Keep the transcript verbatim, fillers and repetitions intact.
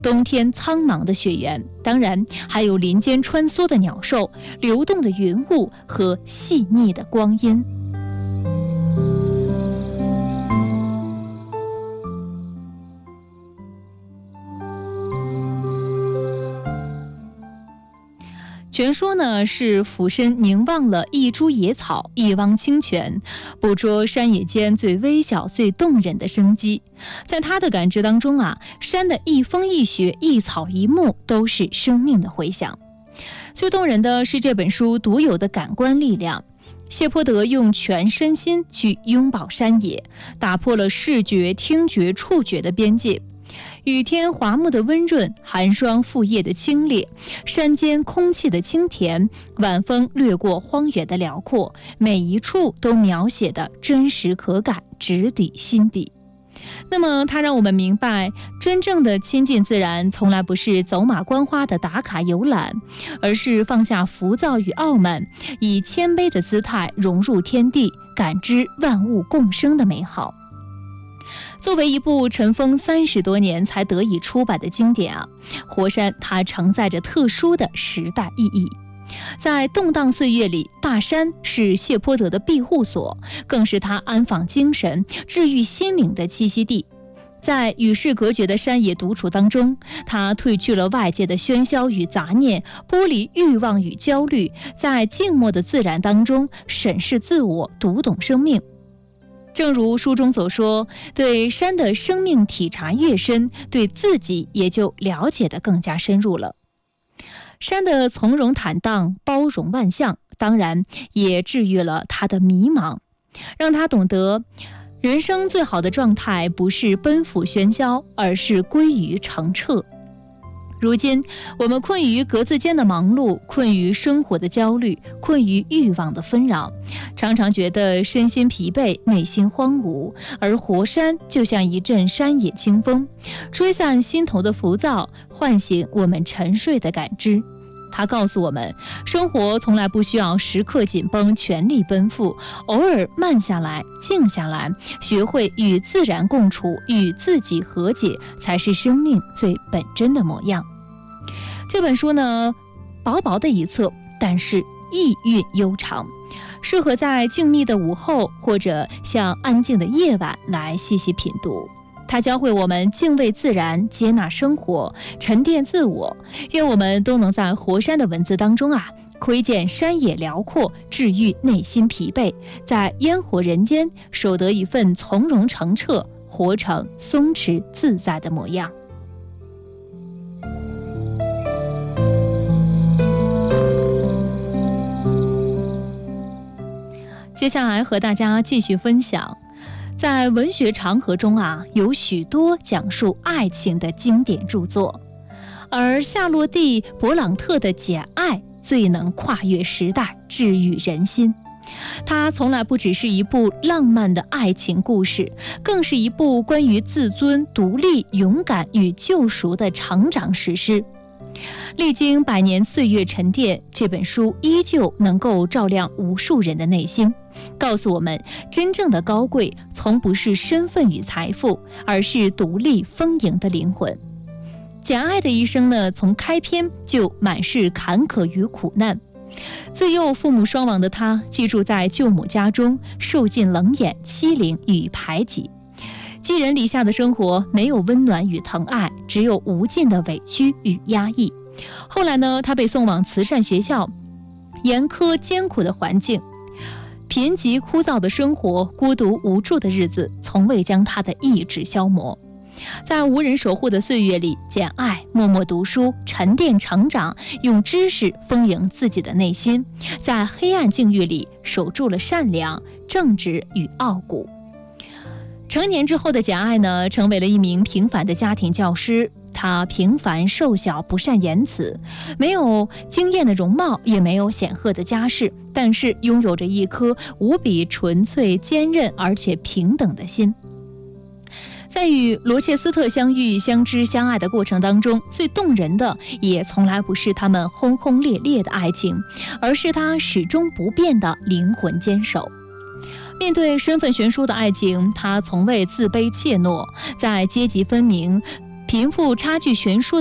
冬天苍茫的雪原，当然还有林间穿梭的鸟兽、流动的云雾和细腻的光阴。全书呢是俯身凝望了一株野草，一汪清泉，捕捉山野间最微小最动人的生机。在他的感知当中啊，山的一风一雪一草一木都是生命的回响。最动人的是这本书独有的感官力量，谢泼德用全身心去拥抱山野，打破了视觉、听觉、触觉的边界。雨天华木的温润，寒霜覆叶的清冽，山间空气的清甜，晚风掠过荒原的辽阔，每一处都描写的真实可感，直抵心底。那么它让我们明白，真正的亲近自然从来不是走马观花的打卡游览，而是放下浮躁与傲慢，以谦卑的姿态融入天地，感知万物共生的美好。作为一部尘封三十多年才得以出版的经典啊，活山它承载着特殊的时代意义。在动荡岁月里，大山是谢泼德的庇护所，更是他安放精神、治愈心灵的栖息地。在与世隔绝的山野独处当中，他褪去了外界的喧嚣与杂念，剥离欲望与焦虑，在静默的自然当中审视自我，读懂生命。正如书中所说，对山的生命体察越深，对自己也就了解得更加深入了。山的从容坦荡，包容万象，当然也治愈了他的迷茫，让他懂得人生最好的状态不是奔赴喧嚣，而是归于澄澈。如今我们困于格子间的忙碌，困于生活的焦虑，困于欲望的纷扰，常常觉得身心疲惫，内心荒芜。而活山就像一阵山野清风，吹散心头的浮躁，唤醒我们沉睡的感知。它告诉我们，生活从来不需要时刻紧绷，全力奔赴，偶尔慢下来，静下来，学会与自然共处，与自己和解，才是生命最本真的模样。这本书呢，薄薄的一册，但是意蕴悠长，适合在静谧的午后或者像安静的夜晚来细细品读。它教会我们敬畏自然，接纳生活，沉淀自我。愿我们都能在活山的文字当中啊，窥见山野辽阔，治愈内心疲惫，在烟火人间守得一份从容澄澈，活成松弛自在的模样。接下来和大家继续分享，在文学长河中啊，有许多讲述爱情的经典著作，而夏洛蒂·勃朗特的《简爱》最能跨越时代，治愈人心。它从来不只是一部浪漫的爱情故事，更是一部关于自尊、独立、勇敢与救赎的成长史诗。历经百年岁月沉淀，这本书依旧能够照亮无数人的内心，告诉我们，真正的高贵从不是身份与财富，而是独立丰盈的灵魂。简爱的一生呢，从开篇就满是坎坷与苦难。自幼父母双亡的他，寄住在舅母家中，受尽冷眼、欺凌与排挤。寄人篱下的生活没有温暖与疼爱，只有无尽的委屈与压抑。后来呢，他被送往慈善学校，严苛艰苦的环境，贫瘠枯燥的生活，孤独无助的日子，从未将他的意志消磨。在无人守护的岁月里，简爱默默读书，沉淀成长，用知识丰盈自己的内心，在黑暗境遇里守住了善良、正直与傲骨。成年之后的简爱呢，成为了一名平凡的家庭教师。她平凡瘦小，不善言辞，没有惊艳的容貌，也没有显赫的家世，但是拥有着一颗无比纯粹、坚韧而且平等的心。在与罗切斯特相遇、相知、相爱的过程当中，最动人的也从来不是他们轰轰烈烈的爱情，而是他始终不变的灵魂坚守。面对身份悬殊的爱情，他从未自卑怯懦，在阶级分明、 贫富差距悬殊